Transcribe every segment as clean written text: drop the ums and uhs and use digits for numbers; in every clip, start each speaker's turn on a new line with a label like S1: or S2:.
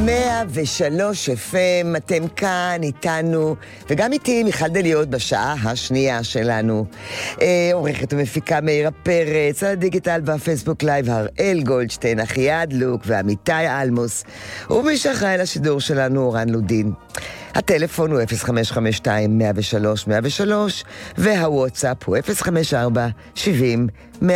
S1: 103 FM, אתם כאן איתנו, וגם איתי מיכל דליות בשעה השנייה שלנו. עורכת ומפיקה מאירה פרץ, על הדיגיטל והפייסבוק לייב הראל גולדשטיין, אחי אדלוק ועמיתי אלמוס, ומי שאחראי לשידור שלנו אורן לודין. הטלפון הוא 0552-103-103, והוואטסאפ הוא 054-70-103-70.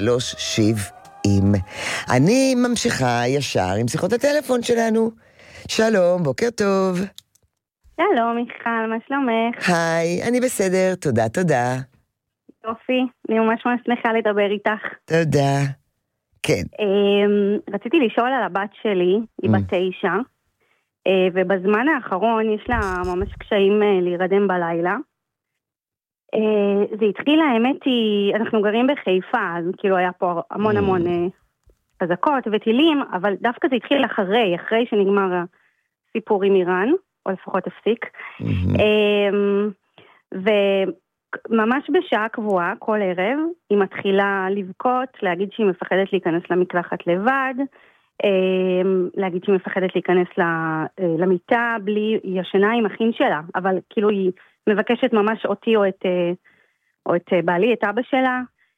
S1: אני ממשיכה ישר עם שיחות הטלפון שלנו. שלום, בוקר טוב.
S2: שלום, מיכל, מה שלומך?
S1: היי, אני בסדר, תודה, תודה.
S2: יופי, אני ממש שמחה לדבר איתך.
S1: תודה. כן.
S2: רציתי לשאול על הבת שלי, היא בת 9, ובזמן האחרון יש לה ממש קשיים להירדם בלילה. זה התחיל, האמת היא, אנחנו גרים בחיפה, אז כאילו היה פה המון חזקות וטילים, אבל דווקא זה התחיל אחרי שנגמר הסיפור עם איראן, או לפחות הפסיק. וממש בשעה קבועה, כל ערב, היא מתחילה לבכות, להגיד שהיא מפחדת להיכנס למקלחת לבד, להגיד שהיא מפחדת להיכנס למיטה, היא ישנה עם אחים שלה, אבל כאילו היא מבקשת ממש אותי או את בעלי, את אבא שלה.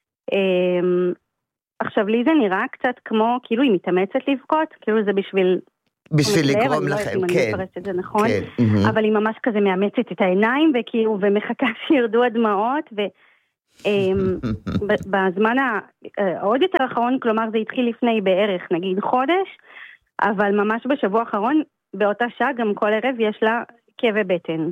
S2: עכשיו לי זה נראה קצת כמו, כאילו היא מתאמצת לבכות, כאילו זה בשביל
S1: לגרום לכם, כן.
S2: אני מפרשת את זה נכון, אבל היא ממש כזה מאמצת את העיניים, וכאילו, ומחכה שירדו הדמעות, ובזמן העוד יותר האחרון, כלומר זה התחיל לפני בערך, נגיד חודש, אבל ממש בשבוע האחרון, באותה שעה, גם כל ערב יש לה כאבי בטן.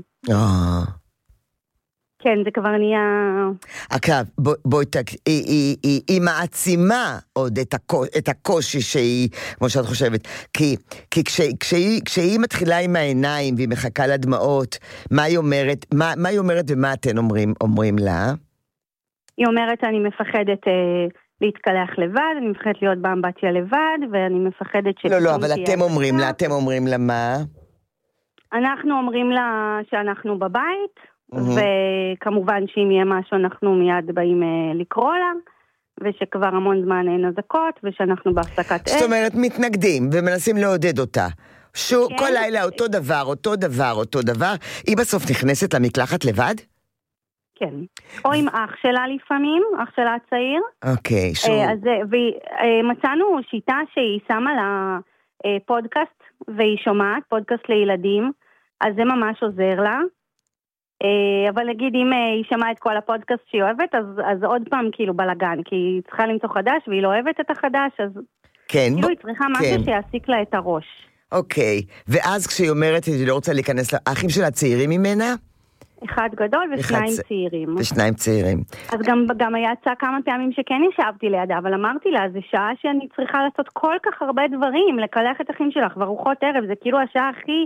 S2: כן, זה כבר נהיה...
S1: עכשיו, בואי היא מעצימה עוד את הקושי שהיא, כמו שאת חושבת, כי כשהיא מתחילה עם העיניים והיא מחכה לדמעות, מה היא אומרת ומה אתן אומרים לה?
S2: היא אומרת, אני מפחדת להתקלח לבד, אני מפחדת להיות באמבטיה לבד, ואני מפחדת ש...
S1: לא, אבל אתם אומרים לה מה?
S2: אנחנו אומרים לה שאנחנו בבית, וכמובן שאם יהיה משהו אנחנו מיד באים לקרוא לה, ושכבר המון זמן אין אזעקות, ושאנחנו בהפסקת אש.
S1: זאת אומרת, מתנגדים ומנסים לעודד אותה. כל לילה אותו דבר. היא בסוף נכנסת למקלחת לבד?
S2: כן. או עם אח שלה לפעמים, אח שלה הצעיר.
S1: אוקיי,
S2: ומצאנו שיטה שהיא שמה לה פודקאסט, והיא שומעת, פודקאסט לילדים, אז זה ממש עוזר לה. אבל נגיד אם היא שמעה את כל הפודקאסט שהיא אוהבת, אז עוד פעם כאילו בלגן, כי היא צריכה למצוא חדש, והיא לא אוהבת את החדש, אז כאילו היא צריכה משהו שיעסיק לה את הראש.
S1: אוקיי, ואז כשהיא אומרת שהיא לא רוצה להיכנס, האחים שלה צעירים ממנה?
S2: אחד גדול צעירים.
S1: ושניים צעירים.
S2: אז גם יצא כמה פעמים שכן ישבתי לידה, אבל אמרתי לה, זה שעה שאני צריכה לעשות כל כך הרבה דברים, לקלח את אחים שלך, וארוחות ערב, זה כאילו השעה הכי...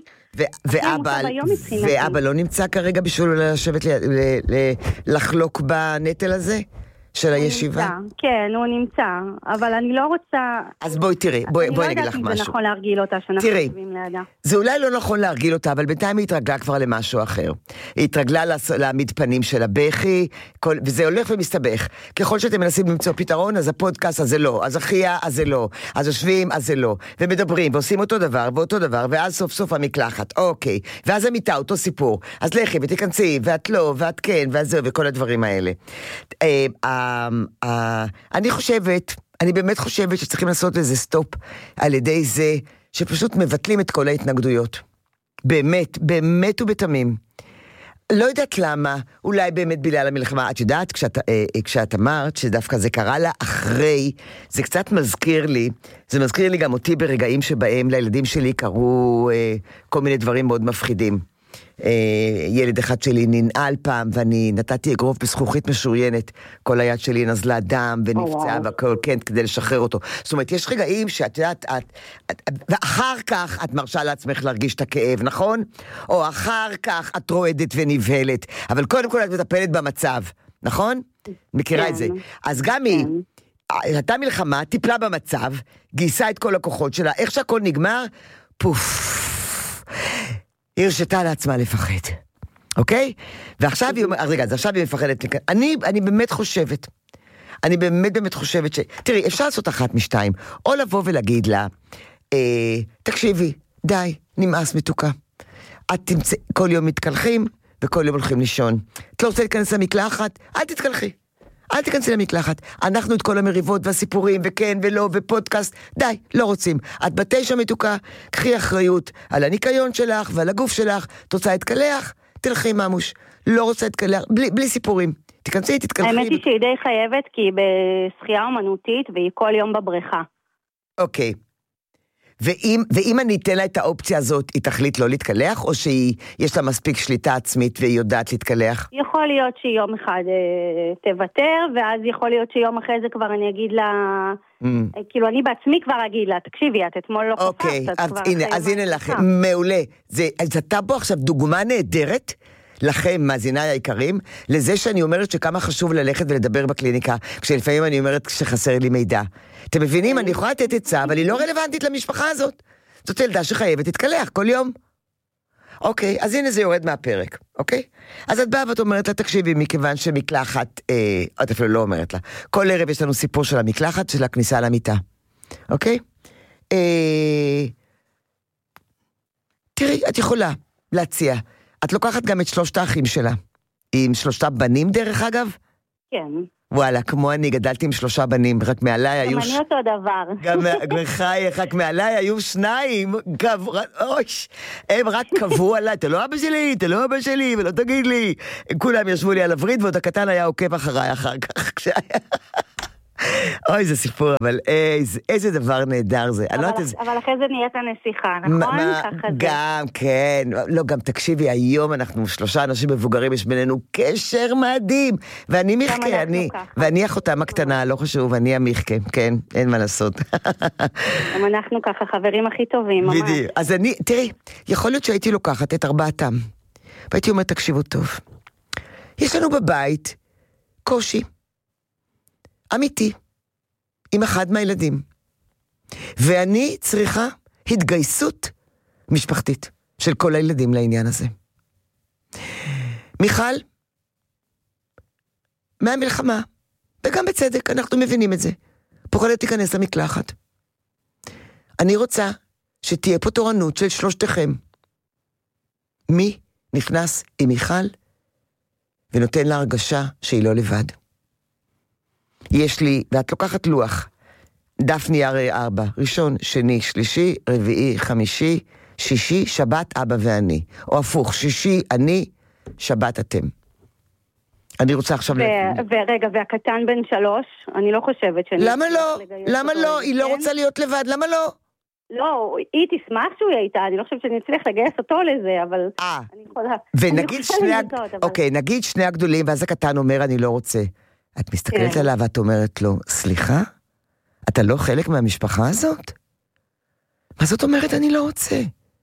S1: ואבא לא נמצא כרגע בשביל לשבת לחלוק בנטל הזה? של הישיבה?
S2: כן, הוא נמצא, אבל אני לא רוצה...
S1: אז בואי תראי, בואי נגיד לך משהו.
S2: אני לא יודעת אם זה נכון להרגיל אותה שאנחנו יושבים לידה.
S1: זה אולי לא נכון להרגיל אותה, אבל בינתיים היא התרגלה כבר למשהו אחר. היא התרגלה להעמיד פנים של הבכי, וזה הולך ומסתבך. ככל שאתם מנסים למצוא פתרון, אז הפודקאסט הזה לא, אז אחיה, אז זה לא, אז יושבים, אז זה לא, ומדברים, ועושים אותו דבר, ואותו דבר, ואז סוף סוף המקלחת, אוקיי, ואז המיטה, אותו סיפור, אז לכי ותיכנסי, ואת לא, ואת כן, ואז זה, וכל הדברים האלה. אני באמת חושבת שצריכים לעשות איזה סטופ על ידי זה שפשוט מבטלים את כל ההתנגדויות. באמת ובתמים. לא יודעת למה, אולי באמת בגלל המלחמה. את יודעת, כשאת אמרת שדווקא זה קרה לה אחרי, זה קצת מזכיר לי גם אותי ברגעים שבהם לילדים שלי קרו כל מיני דברים מאוד מפחידים. ילד אחד שלי ננעל פעם, ואני נתתי אגרוף בזכוכית משוריינת, כל היד שלי נזלה דם ונפצעה והכל, כן, כדי לשחרר אותו. זאת אומרת, יש רגעים שאת יודעת, ואחר כך את מרשה לעצמך להרגיש את הכאב, נכון? או אחר כך את רועדת ונבהלת, אבל קודם כל את מטפלת במצב, נכון? מכירה את זה. אז גם היא, הייתה מלחמה, טיפלה במצב, גייסה את כל הכוחות שלה, איך שהכל נגמר, פוף. היא הרשתה לעצמה לפחד, אוקיי? ועכשיו היא אומרת, רגע, אז עכשיו היא מפחדת, אני באמת חושבת תראי, אפשר לעשות אחת משתיים, או לבוא ולהגיד לה, תקשיבי, די, נמאס מתוקה. את תמצא, כל יום מתקלחים, וכל יום הולכים לישון. את לא רוצה להיכנס למקלחת? אל תתקלחי. אל תיכנסי למקלחת. אנחנו את כל המריבות והסיפורים, וכן ולא, ופודקאסט, די, לא רוצים. את ב9 מתוקה, קחי אחריות על הניקיון שלך ועל הגוף שלך, תוצאה התקלח, תלכי ממוש. לא רוצה להתקלח, בלי סיפורים. תיכנסי, תתקלחי.
S2: האמת היא שהיא די חייבת, כי היא בשחייה אומנותית, והיא כל יום בבריכה.
S1: אוקיי. ואם אני אתן לה את האופציה הזאת, היא תחליט לא להתקלח, או שיש לה מספיק שליטה עצמית והיא יודעת להתקלח?
S2: יכול להיות שהיא יום אחד תוותר, ואז יכול להיות שיום אחרי זה כבר אני אגיד לה, כאילו אני בעצמי כבר אגיד לה, תקשיבי, את אתמול לא חפשת.
S1: אוקיי, אז הנה לכם, מעולה. אז אתה פה עכשיו דוגמה נהדרת, לכם, מאזיניי היקרים, לזה שאני אומרת שכמה חשוב ללכת ולדבר בקליניקה, כשלפעמים אני אומרת שחסר לי מידע. אתם מבינים? אני יכולה לתת עצה, אבל היא לא רלוונטית למשפחה הזאת. זאת ילדה שחייבת להתקלח כל יום. אוקיי, אז הנה זה יורד מהפרק, אוקיי? אז את באה ואת אומרת לה, תקשיבי, מכיוון שמקלחת, את אפילו לא אומרת לה, כל ערב יש לנו סיפור של המקלחת, של הכניסה למיטה. אוקיי? תראי, את יכולה להציע. את לוקחת גם את 3 האחים שלה. עם 3 בנים דרך אגב?
S2: כן.
S1: וואלה, כמו אני גדלתי עם 3 בנים, רק מעליי היו...
S2: גם אני אותו דבר.
S1: גם חייך, רק מעליי היו 2, הם רק קבעו עליי, אתה לא אבא שלי, אתה לא אבא שלי, ולא תגיד לי. כולם ישבו לי על הברית, ועוד הקטן היה עוקב אחריי אחר כך, כשהיה... אוי, זה סיפור, אבל איזה דבר נהדר זה.
S2: אבל אחרי זה נהיית הנסיכה, נכון?
S1: גם, כן. לא, גם תקשיבי, היום אנחנו 3 אנשים מבוגרים, יש בינינו קשר מדהים. ואני מיחקה, ואני אחותם הקטנה, לא חשוב, אני המיחקה, כן, אין מה לעשות.
S2: גם אנחנו ככה חברים הכי טובים, ממש.
S1: בדיוק. אז תראי, יכול להיות שהייתי לוקחת את 4, והייתי אומרת, תקשיבו טוב. יש לנו בבית קושי. אמיתי, עם אחד מהילדים. ואני צריכה התגייסות משפחתית של כל הילדים לעניין הזה. מיכל, מהמלחמה, וגם בצדק, אנחנו מבינים את זה, פוחדת תיכנס למקלחת. אני רוצה שתהיה פה תורנות של 3. מי נכנס עם מיכל ונותן לה הרגשה שהיא לא לבד. יש לי, ואת לוקחת לוח, דף נייר 4, ראשון, שני, שלישי, רביעי, חמישי, שישי, שבת, אבא ואני. או הפוך, שישי, אני, שבת, אתם. אני רוצה עכשיו...
S2: ורגע, והקטן בן 3, אני לא חושבת שאני...
S1: למה לא? למה לא? היא לא רוצה להיות לבד, למה לא?
S2: לא, היא תשמח שהוא יהיה איתה, אני לא חושבת שאני אצליח לגייס אותו לזה, אבל... אני יכולה...
S1: ונגיד נגיד 2 הגדולים, ואז הקטן אומר, אני לא רוצה. את מסתכלת עליו ואת אומרת לו, סליחה? אתה לא חלק מהמשפחה הזאת? מה זאת אומרת אני לא רוצה?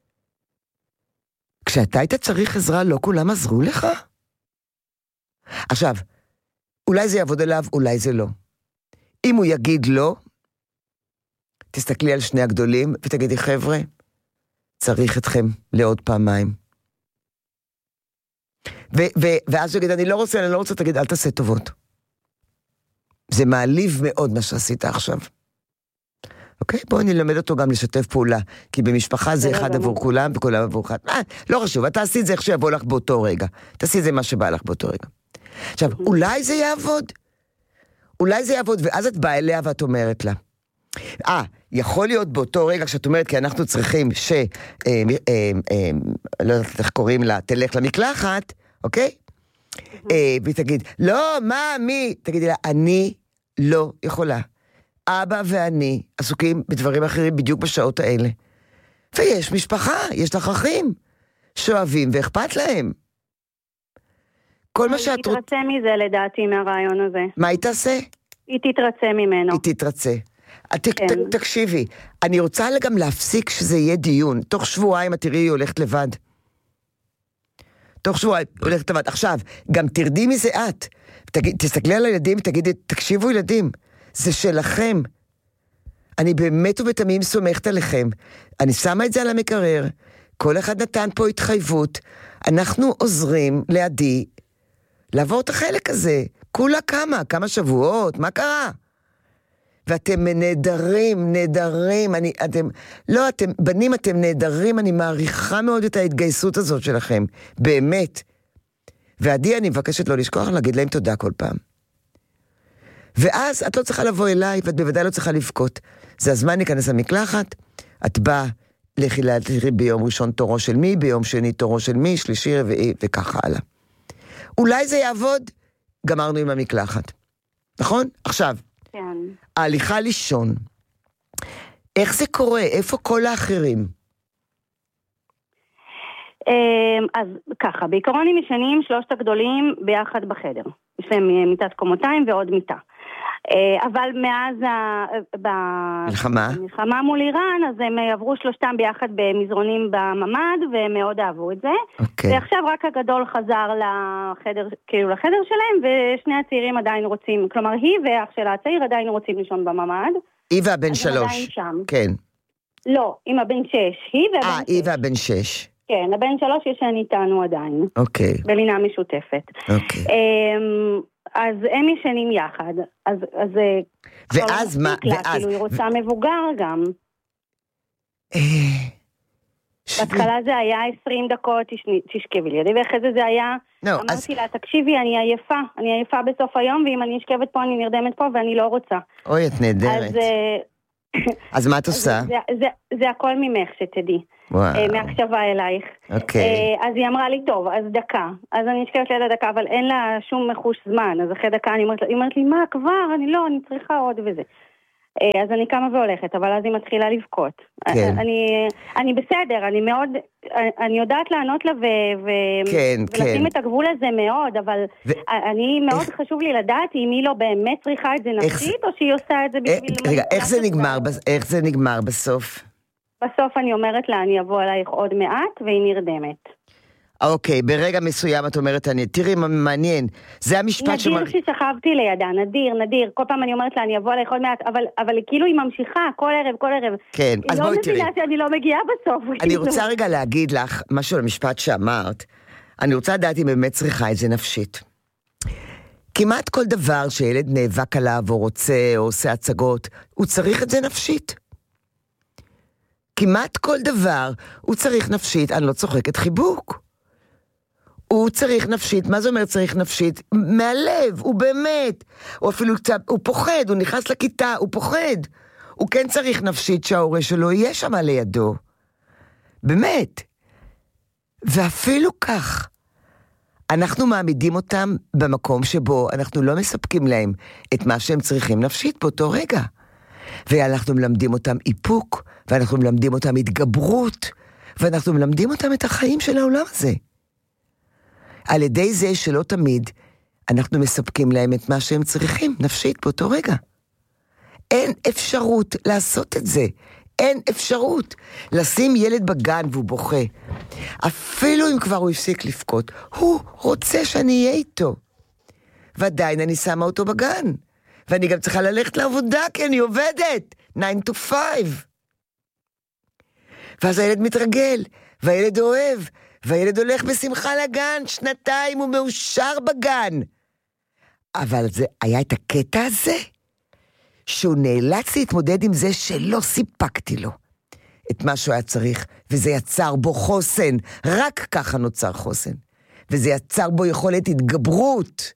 S1: כשאתה היית צריך עזרה, לא כולם עזרו לך? עכשיו, אולי זה יעבוד אליו, אולי זה לא. אם הוא יגיד לא, תסתכלי על 2 הגדולים ותגידי, חבר'ה, צריך אתכם לעוד פעמיים. ואז הוא יגיד, אני לא רוצה, תגיד, אל תעשה טובות. זה מעליב מאוד מה שעשית עכשיו. אוקיי? בואו נלמד אותו גם לשתף פעולה, כי במשפחה זה אחד עבור כולם וכולם עבור אחד. לא חשוב, את תעשי את זה איך שיבוא לך באותו רגע. תעשי את זה מה שבא לך באותו רגע. עכשיו, אולי זה יעבוד. ואז את באה אליה ואת אומרת לה. יכול להיות באותו רגע כשאת אומרת, כי אנחנו צריכים לא יודעת איך קוראים לה, תלך למקלחת, אוקיי? והיא תגיד, לא, מה, מי? תגידי לה, אני לא יכולה. אבא ואני עסוקים בדברים אחרים בדיוק בשעות האלה. ויש משפחה, יש לך אחים, שאוהבים ואכפת להם. כל מה שאת...
S2: היא תתרצה מזה לדעתי מהרעיון הזה.
S1: מה היא תעשה?
S2: היא תתרצה ממנו.
S1: היא תתרצה. תקשיבי, אני רוצה גם להפסיק שזה יהיה דיון. תוך שבועיים את תראי היא הולכת לבד. עכשיו, גם תרדי מזה את. תסתכלי על הילדים ותגידי, תקשיבו ילדים, זה שלכם. אני באמת ובתמים סומכת עליכם. אני שמה את זה על המקרר. כל אחד נתן פה התחייבות. אנחנו עוזרים לידי לעבור את החלק הזה. כולה כמה שבועות, מה קרה? ואתם נהדרים, נהדרים, אתם, בנים אתם נהדרים, אני מעריכה מאוד את ההתגייסות הזאת שלכם, באמת. ועדי, אני מבקשת לא לשכוח, להגיד להם תודה כל פעם. ואז את לא צריכה לבוא אליי, ואת בוודאי לא צריכה לבכות. זה הזמן להיכנס למקלחת, את באה תראי ביום ראשון תורו של מי, ביום שני תורו של מי, שלישי, רביעי, וככה הלאה. אולי זה יעבוד, גמרנו עם המקלחת. נכון? עכשיו,
S2: כן.
S1: ההליכה לישון, איך זה קורה? איפה כל האחרים?
S2: אז ככה, בעיקרון הם ישנים 3 הגדולים ביחד בחדר. יש להם מיטת קומותיים ועוד מיטה. אבל מאז במלחמה מול איראן, אז הם עברו 3 ביחד במזרונים בממד, והם מאוד אהבו את זה. ועכשיו רק הגדול חזר לחדר, כאילו לחדר שלהם, ושני הצעירים עדיין רוצים, כלומר היא ואח שלה הצעיר עדיין רוצים לישון בממד.
S1: היא והבן 3. כן.
S2: לא, עם הבן 6.
S1: היא והבן 6.
S2: כן, הבן 3 ישן איתנו עדיין.
S1: אוקיי.
S2: בלינה משותפת.
S1: אוקיי.
S2: אז הם ישנים יחד,
S1: ואז מה?
S2: כאילו היא רוצה מבוגר גם. בהתחלה זה היה 20 דקות, תשכבי לידי, ואחרי זה היה, אמרתי לה, תקשיבי, אני עייפה בסוף היום, ואם אני אשכבת פה, אני נרדמת פה, ואני לא רוצה.
S1: אוי, את נהדרת. אז מה את עושה?
S2: זה הכל ממך, שתדעי. מהקשבה אלייך. אז היא אמרה לי, טוב, אז דקה. אז אני אשכבת לידה דקה, אבל אין לה שום מחוש זמן. אז אחרי דקה היא אומרת לי, מה, כבר? אני צריכה עוד וזה. אז אני קמה והולכת, אבל אז היא מתחילה לבכות. אני בסדר, אני יודעת לענות לה ולשים את הגבול הזה מאוד, אבל אני מאוד חשוב לי לדעת אם היא לא באמת צריכה את זה נפשית, או שהיא עושה את זה בשביל...
S1: רגע, איך זה נגמר בסוף?
S2: בסוף אני אומרת לה, אני אבוא אלייך עוד מעט, והיא נרדמת.
S1: אוקיי, ברגע מסוים את אומרת, תראי מה מעניין, זה המשפט
S2: נדיר ששכבתי לידה, נדיר, כל פעם אני אומרת לה, אני אבוא אלייך עוד מעט, אבל כאילו היא ממשיכה, כל ערב.
S1: כן, אז בואי תראי.
S2: היא לא מבינה שאני לא מגיעה בסוף.
S1: אני רוצה רגע להגיד לך, משהו למשפט שאמרת, אני רוצה לדעת אם באמת צריכה את זה נפשית. כמעט כל דבר שילד נאבק עליו, או רוצה, או עושה הצגות, הוא צריך את זה נפשית. כמעט כל דבר הוא צריך נפשית, אני לא צוחקת, חיבוק. הוא צריך נפשית, מה זה אומר צריך נפשית? מהלב, הוא באמת. הוא אפילו קצת, הוא פוחד, הוא נכנס לכיתה, הוא פוחד. הוא כן צריך נפשית שההורה שלו יהיה שם לידו. באמת. ואפילו כך, אנחנו מעמידים אותם במקום שבו אנחנו לא מספקים להם את מה שהם צריכים נפשית באותו רגע. ואנחנו מלמדים אותם איפוק, ואנחנו מלמדים אותם התגברות, ואנחנו מלמדים אותם את החיים של העולם הזה. על ידי זה שלא תמיד אנחנו מספקים להם את מה שהם צריכים נפשית באותו רגע. אין אפשרות לעשות את זה. אין אפשרות לשים ילד בגן והוא בוכה. אפילו אם כבר הוא הפסיק לבכות, הוא רוצה שאני אהיה איתו. ועדיין אני שמה אותו בגן. ואני גם צריכה ללכת לעבודה כי אני עובדת. 9 to 5. ואז הילד מתרגל, והילד אוהב, והילד הולך בשמחה לגן, 2 הוא מאושר בגן. אבל זה היה את הקטע הזה, שהוא נאלץ להתמודד עם זה שלא סיפקתי לו את מה שהוא היה צריך, וזה יצר בו חוסן, רק ככה נוצר חוסן, וזה יצר בו יכולת התגברות.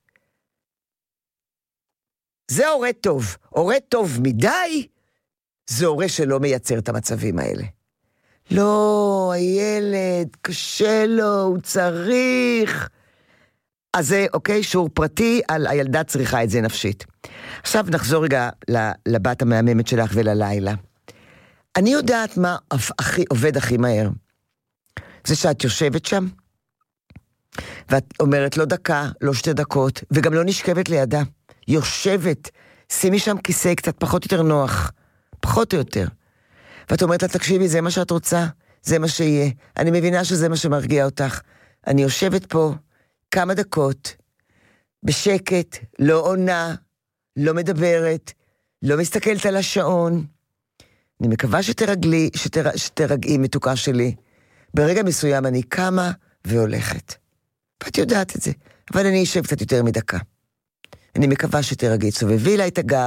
S1: זה הורה טוב. הורה טוב מדי, זה הורה שלא מייצר את המצבים האלה. לא, הילד, קשה לו, הוא צריך. אז זה, אוקיי, שיעור פרטי על הילדה צריכה את זה נפשית. עכשיו נחזור רגע לבת המהממת שלך וללילה. אני יודעת מה עובד הכי מהר. זה שאת יושבת שם, ואת אומרת לא דקה, לא 2 דקות, וגם לא נשכבת לידה. יושבת, שימי שם כיסא קצת פחות יותר נוח, פחות או יותר. ואת אומרת לה, תקשיבי, זה מה שאת רוצה, זה מה שיהיה. אני מבינה שזה מה שמרגיע אותך. אני יושבת פה כמה דקות, בשקט, לא עונה, לא מדברת, לא מסתכלת על השעון. אני מקווה שתרגעי מתוקה שלי. ברגע מסוים אני קמה והולכת. ואת יודעת את זה, אבל אני אשב קצת יותר מדקה. אני מקווה שתרגעי, סובבי לה את הגב,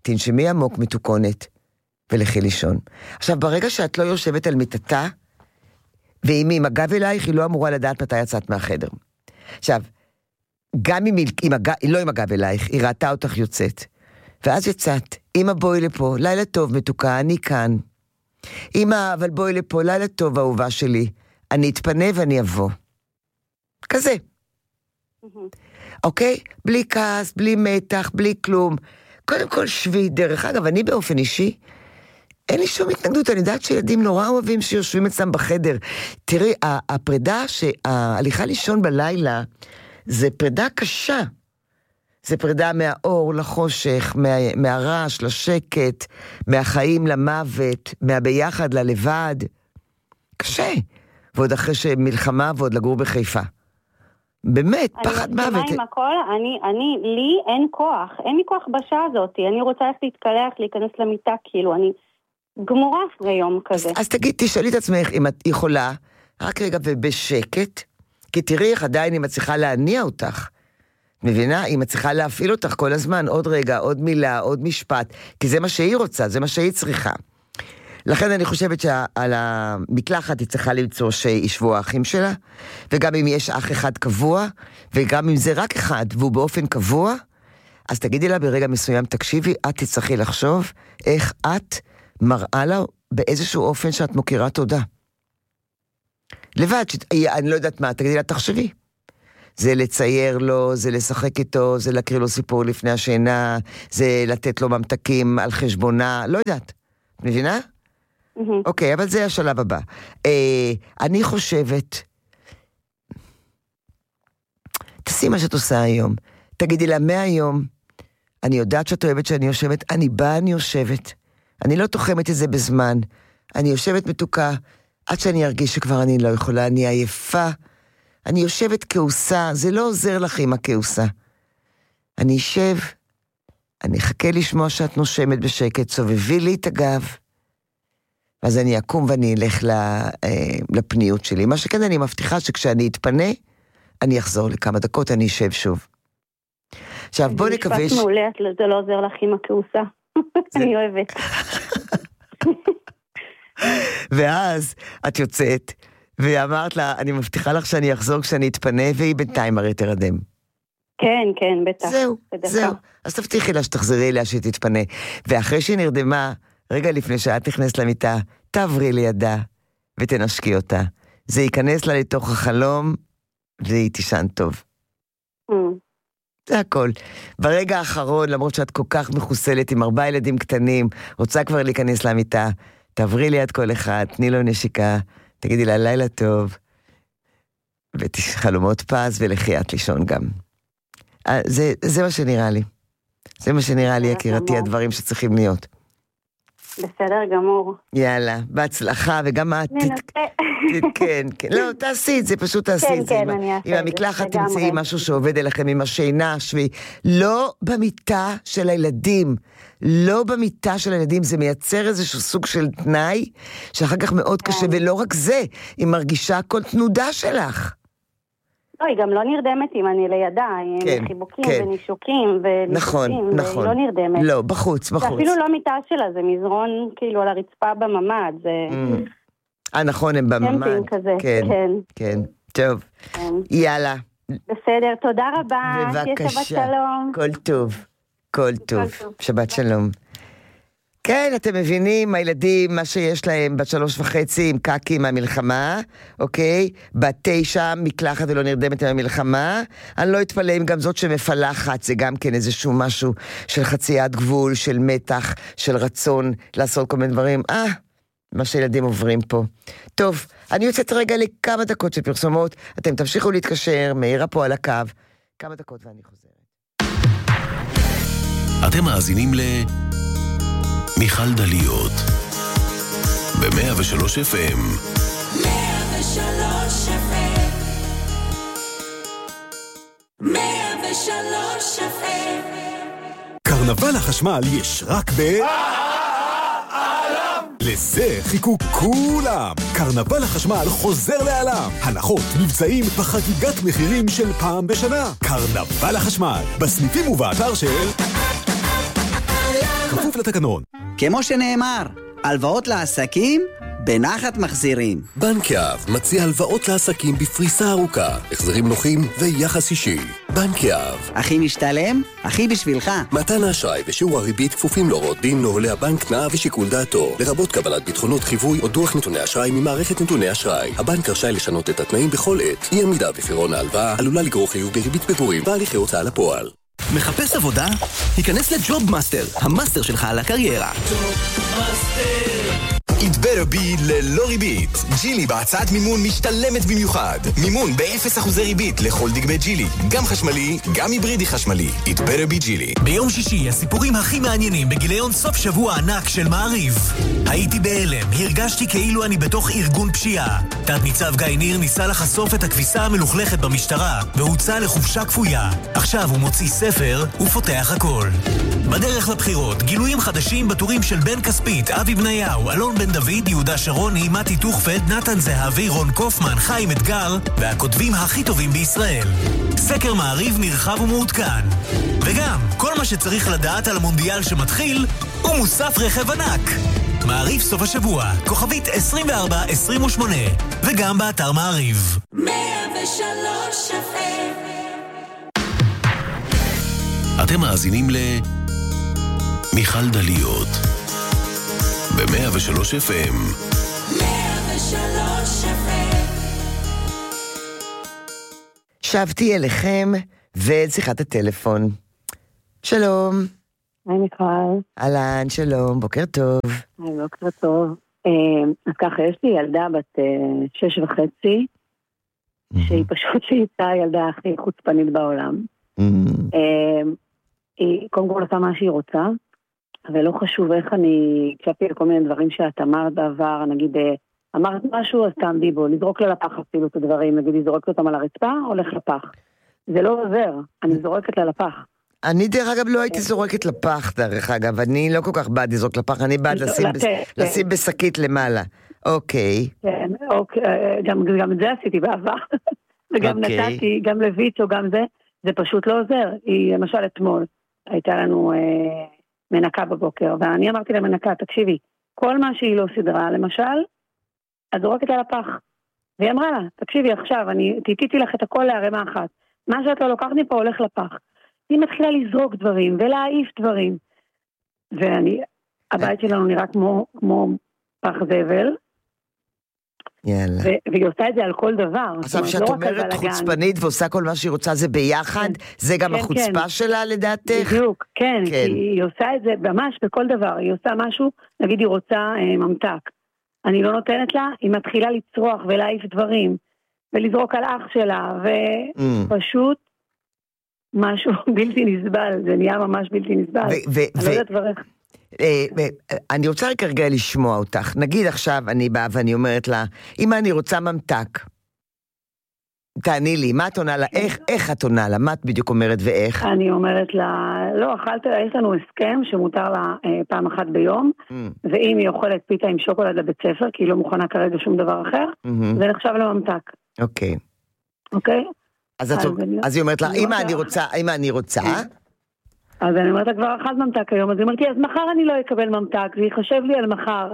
S1: תנשמי עמוק מתוקונת, ולכי לישון. עכשיו, ברגע שאת לא יושבת על מיטתה, ואם היא עם הגב אלייך, היא לא אמורה לדעת מתי יצאת מהחדר. עכשיו, גם אם היא לא עם הגב אלייך, היא ראתה אותך יוצאת. ואז יצאת, אמא בואי לפה, לילה טוב מתוקה, אני כאן. אמא, אבל בואי לפה, לילה טוב אהובה שלי, אני אתפנה ואני אבוא. כזה. אוקיי? בלי כעס, בלי מתח, בלי כלום. קודם כל שבי, דרך אגב, אני באופן אישי, אין לי שום התנגדות, אני יודעת שילדים נורא אוהבים שיושבים אצלם בחדר. תראי, הפרידה, ההליכה לישון בלילה, זה פרידה קשה. זה פרידה מהאור לחושך, מהרעש לשקט, מהחיים למוות, מהביחד ללבד. קשה. ועוד אחרי שמלחמה ועוד לגור בחיפה. באמת, פחד מוות.
S2: אני מסכימה עם הכל, לי אין כוח, אין לי כוח בשעה הזאת, אני רוצה להתקלח, להיכנס למיטה, כאילו, אני גמורה אחרי יום כזה.
S1: אז תשאלי את עצמך אם את יכולה, רק רגע ובשקט, כי תראי איך עדיין היא מצליחה להניע אותך, מבינה? היא מצליחה להפעיל אותך כל הזמן, עוד רגע, עוד מילה, עוד משפט, כי זה מה שהיא רוצה, זה מה שהיא צריכה. לכן אני חושבת שעל המקלחת היא צריכה למצוא שישבו האחים שלה, וגם אם יש אח אחד קבוע, וגם אם זה רק אחד והוא באופן קבוע, אז תגידי לה ברגע מסוים, תקשיבי, את תצטרכי לחשוב איך את מראה לה באיזשהו אופן שאת מוכירה תודה. לבד, אני לא יודעת מה, תגידי לה, תחשבי. זה לצייר לו, זה לשחק איתו, זה להקריא לו סיפור לפני השינה, זה לתת לו ממתקים על חשבונה, לא יודעת. מבינה? אוקיי, אבל זה השלב הבא. אני חושבת, תעשי מה שאת עושה היום. תגידי לה, מהיום, אני יודעת שאת אוהבת שאני יושבת, אני באה, אני יושבת. אני לא תוחמת את זה בזמן. אני יושבת מתוקה, עד שאני ארגיש שכבר אני לא יכולה, אני עייפה. אני יושבת כעוסה, זה לא עוזר לך עם הכעוסה. אני אשב, אני אחכה לשמוע שאת נושמת בשקט, סובבי לי את הגב, אז אני אקום ואני אלך לפניות שלי. מה שכן, אני מבטיחה שכשאני אתפנה, אני אחזור לכמה דקות, אני אשב שוב. עכשיו, בוא נקווה
S2: משפט מעולה, זה לא עוזר לך עם הכעוסה. אני אוהבת.
S1: ואז את יוצאת, ואמרת לה, אני מבטיחה לך שאני אחזור כשאני אתפנה, והיא בינתיים הרי תרדם.
S2: כן, כן, בטח.
S1: זהו. אז תבטיחי לה שתחזרי אליה שהיא תתפנה. ואחרי שהיא נרדמה, רגע לפני שאת נכנסת למיטה, תעברי לידה ותנשקי אותה. זה ייכנס לה לתוך החלום, והיא תישן טוב. זה הכל. ברגע האחרון, למרות שאת כל כך מחוסלת עם 4 ילדים קטנים, רוצה כבר להיכנס למיטה, תעברי ליד כל אחד, תני לו נשיקה, תגידי לה לילה טוב, וחלומות פז ולחיית לישון גם. זה מה שנראה לי. זה מה שנראה לי, יקירתי, הדברים שצריכים להיות.
S2: בסדר גמור.
S1: יאללה, בהצלחה, וגם את... כן, כן. לא, תעשי את זה, פשוט תעשי את זה.
S2: כן, אני אעשה את זה.
S1: עם המקלחת תמצאי משהו שעובד אליכם, עם השינה, שבי. לא במיטה של הילדים. לא במיטה של הילדים. זה מייצר איזשהו סוג של תנאי, שאחר כך מאוד קשה, ולא רק זה, היא מרגישה כל תנודה שלך.
S2: לא, היא גם לא נרדמת אם אני לידה, עם חיבוקים ונישוקים ונישוקים,
S1: נכון.
S2: והיא לא נרדמת.
S1: לא, בחוץ.
S2: זה אפילו לא מיטה שלה, זה מזרון כאילו על הרצפה בממד, זה...
S1: נכון, הם בממד.
S2: קמפינג כזה,
S1: כן. טוב, יאללה.
S2: בסדר, תודה רבה.
S1: בבקשה.
S2: שבת שלום.
S1: כל טוב. שבת שלום. כן, אתם מבינים, הילדים, מה שיש להם בת 3.5 עם קקי מהמלחמה, אוקיי? בת 9 מקלחת ולא נרדמת עם המלחמה. אני לא אתפלא אם גם זאת שמפלחת, זה גם כן איזשהו משהו של חציית גבול, של מתח, של רצון לעשות כל מיני דברים. מה שילדים עוברים פה. טוב, אני יוצאת רגע לכמה דקות של פרסומות, אתם תמשיכו להתקשר, מאירה פה על הקו, כמה דקות ואני חוזרת.
S3: אתם מאזינים מיכל דליות ב-103 FM. 103 FM. 103 FM.
S4: קרנבל החשמל יש רק לזה חיכו כולם. קרנבל החשמל חוזר לעולם. הנחות, מבצעים וחגיגת מחירים של פעם בשנה. קרנבל החשמל, בסניפים ובאתר של כפוף לתקנון.
S5: כמו שנאמר, הלוואות לעסקים בנחת מחזירים.
S3: בנק יהב מציע הלוואות לעסקים בפריסה ארוכה, החזרים נוחים ויחס אישי. בנק יהב.
S5: הכי משתלם, הכי בשבילך.
S3: מתן האשראי ושיעור הריבית כפופים להוראות דין נוהלי הבנק, תנאיו ושיקול דעתו, לרבות קבלת ביטחונות חיווי או דוח נתוני אשראי ממערכת נתוני אשראי. הבנק רשאי לשנות את התנאים בכל עת. אי עמידה בפירעון ההלוואה עלולה לגרור חיוב בריבית פיגורים והליכי הוצאה לפועל.
S6: מחפש עבודה? היכנס לג'וב מאסטר, המאסטר שלך על הקריירה.
S7: It better be ללא ריבית. ג'ילי בהצעת מימון משתלמת במיוחד. מימון ב-0% ריבית לכל דגמי ג'ילי. גם חשמלי, גם היברידי חשמלי. It better be ג'ילי.
S6: ביום שישי הסיפורים הכי מעניינים בגיליון סוף שבוע ענק של מעריב. הייתי בהלם, הרגשתי כאילו אני בתוך ארגון פשיעה. תת ניצב גיא ניר ניסה לחשוף את הכביסה המלוכלכת במשטרה והוצא לחופשה כפויה. עכשיו הוא מוציא ספר ופותח הכל. בדרך לבחירות, גילויים חדשים בטורים של בן כספית, אבי בניהו, אלון בן דוד, יהודה שרוני, מתי תוכפד, נתן זהבי, רון קופמן, חיים אתגר והכותבים הכי טובים בישראל. סקר מעריב נרחב ומעודכן. וגם, כל מה שצריך לדעת על המונדיאל שמתחיל הוא מוסף רכב ענק. מעריב סוף השבוע, כוכבית 2428, וגם באתר מעריב.
S3: 103 FM. אתם מאזינים מיכל דליות ב-103 FM. 103 FM.
S1: שבתי אליכם ואל שיחת הטלפון. שלום.
S2: היי מיכל.
S1: אהלן, שלום, בוקר טוב.
S2: היי, בוקר טוב. אז ככה, יש לי ילדה בת 6.5, שהיא פשוט שהייתה הילדה הכי חוצפנית בעולם. היא קודם כל עושה מה שהיא רוצה, ולא חשוב איך אני הקשבתי לכל מיני דברים שאת אמרת בעבר, נגיד, אמרת משהו, אז תעמדי בו, לזרוק לה לפח אפילו את הדברים, נגיד, לזרוק אותם על הרצפה, הולך לפח. זה לא עוזר, אני זורקת לה לפח.
S1: אני דרך אגב לא הייתי זורקת לפח, דרך אגב, אני לא כל כך בעד לזרוק לפח, אני בעד לשים בשקית למעלה. אוקיי.
S2: כן, גם את זה עשיתי בעבר, וגם נתתי, גם לויץ או גם זה פשוט לא עוזר. היא, למשל, אתמול, הייתה לנו מנקה בבוקר, ואני אמרתי למנקה, תקשיבי, כל מה שהיא לא סדרה, למשל, אז זורקת על הפח. והיא אמרה לה, תקשיבי, עכשיו, אני תיתיתי לך את הכל להרמה אחת. מה שאת לא לוקחת מפה הולך לפח. היא מתחילה לזרוק דברים, ולהעיף דברים. הבית שלנו נראה כמו פח זבל,
S1: יאללה.
S2: והיא עושה את זה על כל דבר.
S1: עכשיו שאת אומרת חוצפנית ועושה כל מה שהיא רוצה זה ביחד, זה גם החוצפה שלה לדעתך?
S2: בדיוק, כן, כי היא עושה את זה ממש בכל דבר, היא עושה משהו, נגיד היא רוצה ממתק, אני לא נותנת לה, היא מתחילה לצרוח ולהעיף דברים, ולזרוק על אח שלה, ופשוט משהו בלתי נסבל, זה נהיה ממש בלתי נסבל. אני לא יודעת דברך.
S1: אני רוצה רק רגע לשמוע אותך. נגיד עכשיו אני באה ואני אומרת לה, אמא אני רוצה ממתק, תעני לי, מה את עונה לה? איך את עונה לה? מה את בדיוק אומרת ואיך?
S2: אני אומרת לה, לא, יש לנו הסכם שמותר לה פעם אחת ביום, ואם היא אוכלת פיתה עם שוקולד לבית ספר, כי היא לא מוכנה כרגע שום דבר אחר, זה נחשב לממתק.
S1: אוקיי.
S2: אוקיי?
S1: אז היא אומרת לה, אמא אני רוצה,
S2: אז אני אומרת לה כבר אחד ממתק היום, אז היא אומרת לי, אז מחר אני לא אקבל ממתק, זה יחשב לי על מחר.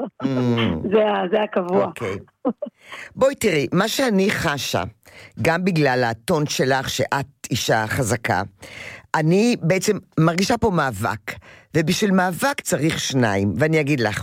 S2: זה הקבוע.
S1: אוקיי. בואי תראי, מה שאני חשה, גם בגלל הטון שלך שאת אישה חזקה, אני בעצם מרגישה פה מאבק, ובשביל מאבק צריך שניים, ואני אגיד לך,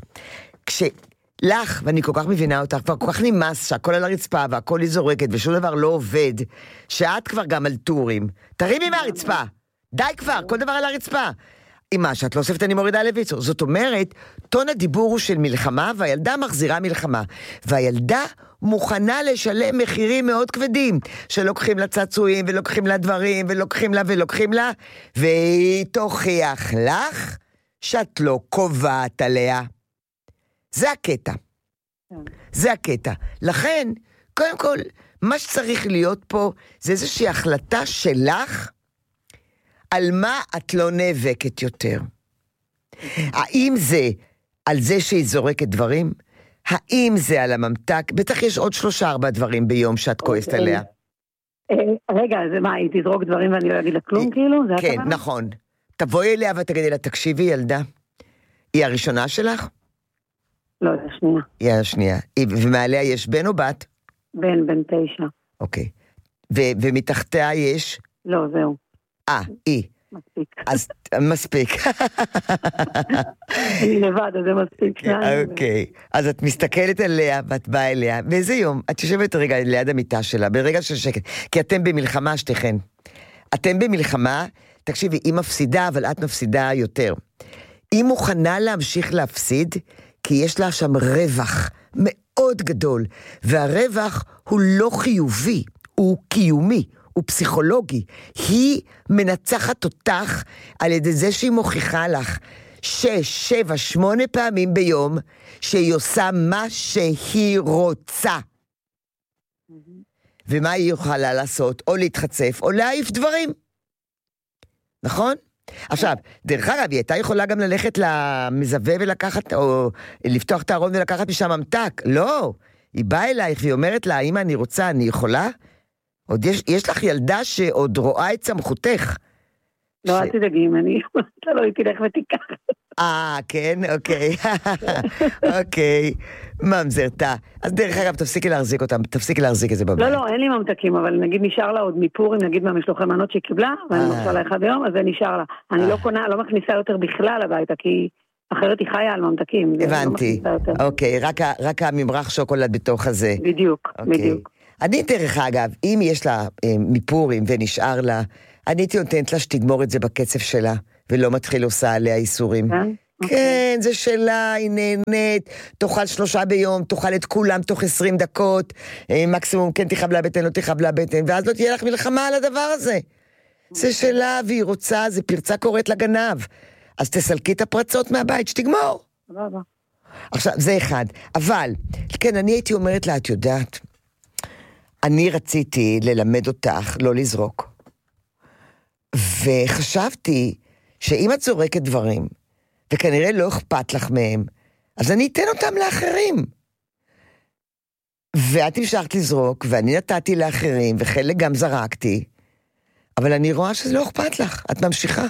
S1: לך, ואני כל כך מבינה אותך, כבר כל כך נמאס שהכל על הרצפה והכל היא זורקת ושום דבר לא עובד, שאת כבר גם על טורים, תרימי מהרצפה, די כבר, כל דבר על הרצפה. עם מה שאת לא אוספת אני מורידה לויצור. זאת אומרת, טון הדיבור הוא של מלחמה, והילדה מחזירה מלחמה. והילדה מוכנה לשלם מחירים מאוד כבדים, שלוקחים לה צעצועים, ולוקחים לה דברים, ולוקחים לה, והיא תוכיח לך שאת לא קובעת עליה. זה הקטע. זה הקטע. לכן, קודם כל, מה שצריך להיות פה, זה איזושהי החלטה שלך, על מה את לא נאבקת יותר. האם זה על זה שהיא זורקת דברים? האם זה על הממתק? בטח יש עוד 3-4 דברים ביום שאת כועסת עליה.
S2: רגע, זה מה, היא תזרוק דברים ואני לא אגיד לה כלום כאילו?
S1: כן, נכון. תבואי אליה ותגידי לה, תקשיבי ילדה, היא הראשונה שלך?
S2: לא, זה השנייה.
S1: היא השנייה. ומעליה יש בן או בת?
S2: בן 9.
S1: אוקיי. ומתחתיה יש?
S2: לא, זהו.
S1: היא.
S2: מספיק.
S1: אז מספיק.
S2: אני לבד, אז זה מספיק.
S1: אוקיי. אז את מסתכלת עליה, ואת באה אליה, ואיזה יום? את יושבת רגע ליד המיטה שלה, ברגע של שקט. כי אתם במלחמה, שתיכן. אתם במלחמה, תקשיבי, היא מפסידה, אבל את מפסידה יותר. היא מוכנה להמשיך להפסיד, כי יש לה שם רווח מאוד גדול, והרווח הוא לא חיובי, הוא קיומי, הוא פסיכולוגי. היא מנצחת אותך על ידי זה שהיא מוכיחה לך 6, 7, 8 פעמים ביום, שהיא עושה מה שהיא רוצה. ומה היא יכולה לעשות? או להתחצף, או להעיף דברים. נכון? עכשיו, דרך אגב, היא הייתה יכולה גם ללכת למזווה ולקחת, או לפתוח את הארון ולקחת משם ממתק. לא, היא באה אלייך והיא אומרת לה, אמא, אני רוצה, אני יכולה? עוד יש לך ילדה שעוד רואה את סמכותך.
S2: לא, אל תדאגי, אתה לא תלך ותיקח.
S1: כן, אוקיי. אוקיי, ממזרתה. אז דרך אגב, תפסיקי להחזיק אותם, תפסיקי להחזיק את זה בבית.
S2: לא, אין לי ממתקים, אבל נגיד נשאר לה עוד מיפורים, נגיד מהמשלוחי מנות שהיא קיבלה, ואני מרשה לה אחד היום, אז זה נשאר לה. אני לא קונה, לא מכניסה יותר בכלל הביתה, כי אחרת היא חיה על ממתקים.
S1: הבנתי, אוקיי, רק הממרח שוקולד בתוך הזה.
S2: בדיוק, בדיוק.
S1: אני דרך אגב, אם יש לה מיפורים ונשאר לה, אני הייתי נותנת לה שתגמור את זה בקצב שלה, ולא מתחיל עושה עליה איסורים. כן, זה שלה, היא נהנית, תאכל 3 ביום, תאכל את כולם תוך 20 דקות, מקסימום כן תיכב לבטן, לא תיכב לבטן, ואז לא תהיה לך מלחמה על הדבר הזה. זה שלה, והיא רוצה, זה פרצה קוראת לגנב. אז תסלקי את הפרצות מהבית, שתגמור. עכשיו, זה אחד. אבל, כן, אני הייתי אומרת לה, את יודעת, אני רציתי ללמד אותך לא לזרוק. וחשבתי שאם את זורקת דברים, וכנראה לא אכפת לך מהם, אז אני אתן אותם לאחרים. ואת המשכת לזרוק, ואני נתתי לאחרים, וחלק גם זרקתי, אבל אני רואה שזה לא אכפת לך, את ממשיכה.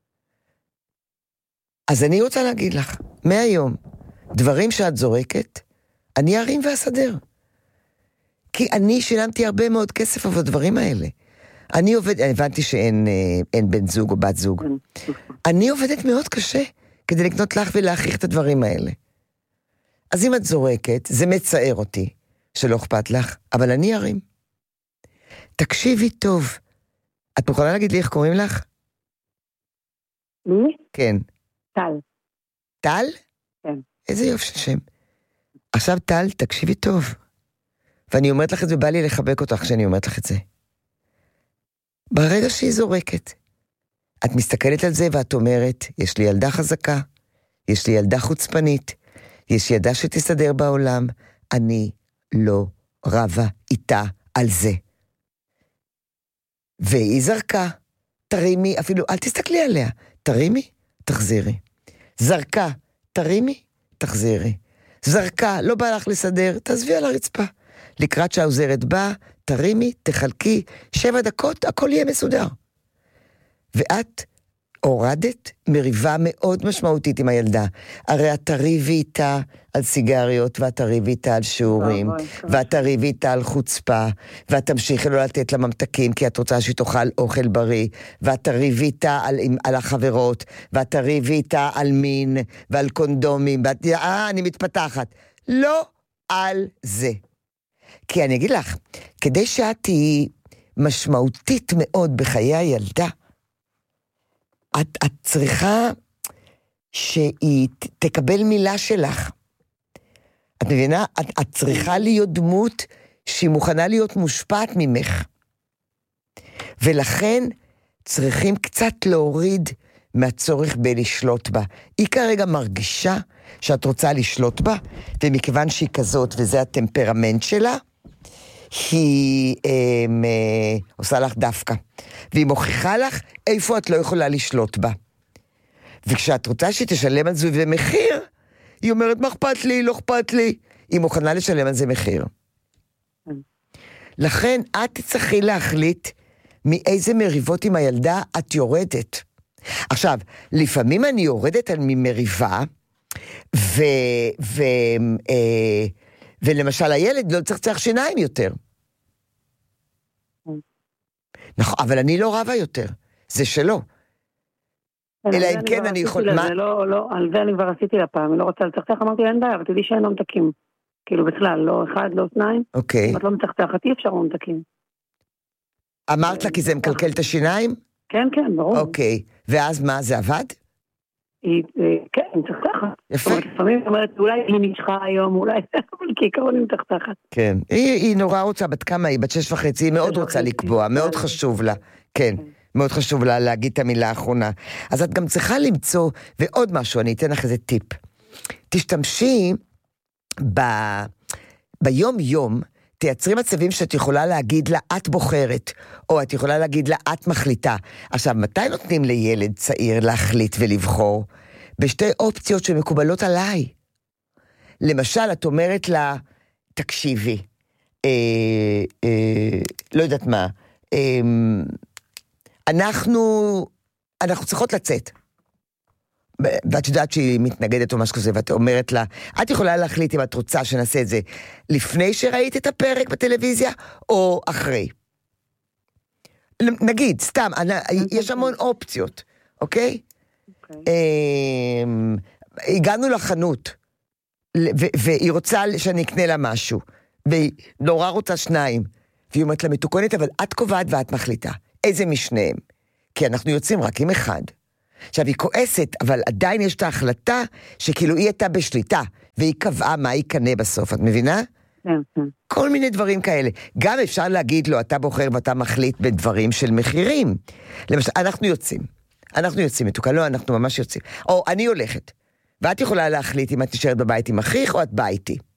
S1: אז אני רוצה להגיד לך, מהיום, דברים שאת זורקת, אני ארים ואסדר. כי אני שילמתי הרבה מאוד כסף עבור הדברים האלה. אני הבנתי שאין בן זוג או בת זוג. אני עובדת מאוד קשה כדי לקנות לך ולהכריח את הדברים האלה. אז אם את זורקת, זה מצער אותי שלא אכפת לך, אבל אני ארים. תקשיבי טוב. את יכולה להגיד לי איך קוראים לך?
S2: מי?
S1: כן.
S2: טל.
S1: טל?
S2: כן.
S1: איזה יופי של שם. עכשיו טל, תקשיבי טוב. ואני אומרת לך את זה, בא לי לחבק אותך כשאני אומרת לך את זה. ברגע שהיא זורקת, את מסתכלת על זה ואת אומרת, יש לי ילדה חזקה, יש לי ילדה חוצפנית, יש ילדה שתסתדר בעולם, אני לא רבה איתה על זה. והיא זרקה, תרימי, אפילו אל תסתכלי עליה, תרימי, תחזירי. זרקה, תרימי, תחזירי. זרקה, לא בא לך לסדר, תעזבי על הרצפה. לקראת שהעוזרת באה, תרימי, תחלקי, 7 דקות, הכל יהיה מסודר. ואת הורדת מריבה מאוד משמעותית עם הילדה. הרי את תריבי איתה על סיגריות, ואת תריבי איתה על שיעורים, ואת תריבי איתה על חוצפה, ואת תמשיכי לא לתת לה ממתקים, כי את רוצה שהיא תאכל אוכל בריא, ואת תריבי איתה על החברות, ואת תריבי איתה על מין, ועל קונדומים, ואת, אני מתפתחת. לא על זה. כי אני אגיד לך, כדי שאת תהיי משמעותית מאוד בחיי הילדה, את צריכה שהיא תקבל מילה שלך. את מבינה? את צריכה להיות דמות שהיא מוכנה להיות מושפעת ממך. ולכן צריכים קצת להוריד מהצורך בלשלוט בה. היא כרגע מרגישה שאת רוצה לשלוט בה, ומכיוון שהיא כזאת וזה הטמפרמנט שלה, היא עושה לך דווקא. והיא מוכיחה לך איפה את לא יכולה לשלוט בה. וכשאת רוצה שהיא תשלם על זה ומחיר, היא אומרת, מה אכפת לי, לא אכפת לי. היא מוכנה לשלם על זה מחיר. לכן את תצטרכי להחליט מאיזה מריבות עם הילדה את יורדת. עכשיו, לפעמים אני יורדת על ממריבה, ולמשל הילד לא צריך שיניים יותר. נכון, אבל אני לא רבה יותר, זה שלו. אלא אם כן אני יכול...
S8: לא, על זה אני כבר עשיתי לפעם, אני לא רוצה לצחצח, אמרתי אין בעיה, אבל תדעי שאין ממתקים. כאילו בכלל, לא אחד, לא שניים.
S1: אוקיי.
S8: אם את לא מצחצחת, אי אפשר ממתקים.
S1: אמרת לה כי זה מקלקל את השיניים?
S8: כן, כן, ברור.
S1: אוקיי, ואז מה, זה עבד?
S8: כן, היא מצחצחת.
S1: יפה.
S8: לפעמים היא אומרת, אולי היא נשכה היום, אולי, אבל כעיקרון היא מצחצחת.
S1: כן, היא נורא רוצה, בת כמה היא? בת 6.5, היא מאוד רוצה לקבוע, מאוד חשוב לה. כן, מאוד חשוב לה להגיד את המילה האחרונה. אז את גם צריכה למצוא, ועוד משהו, אני אתן לך איזה טיפ. תשתמשי ביום יום, תייצרי מצבים שאת יכולה להגיד לה, את בוחרת, או את יכולה להגיד לה, את מחליטה. עכשיו, מתי נותנים לילד צעיר להחליט ולבחור? בשתי אופציות שמקובלות עליי. למשל, את אומרת לה, תקשיבי, לא יודעת מה, אנחנו צריכות לצאת. ואת יודעת שהיא מתנגדת או משהו כזה, ואת אומרת לה, את יכולה להחליט אם את רוצה שנעשה את זה לפני שראית את הפרק בטלוויזיה, או אחרי. נגיד, סתם, יש המון אופציות, אוקיי? הגענו לחנות, והיא רוצה שאני אקנה לה משהו, והיא נורא רוצה שניים, והיא אומרת לה מתוקנת, אבל את קובעת ואת מחליטה. איזה משניהם? כי אנחנו יוצאים רק עם אחד. עכשיו, היא כועסת, אבל עדיין יש את ההחלטה שכאילו היא הייתה בשליטה, והיא קבעה מה היא קנה בסוף, את מבינה?
S8: כן, כן.
S1: כל מיני דברים כאלה. גם אפשר להגיד לו, אתה בוחר ואתה מחליט בדברים של מחירים. למשל, אנחנו יוצאים, מתוקן, לא, אנחנו ממש יוצאים. או אני הולכת, ואת יכולה להחליט אם את נשארת בבית עם אחיך, או את באה איתי.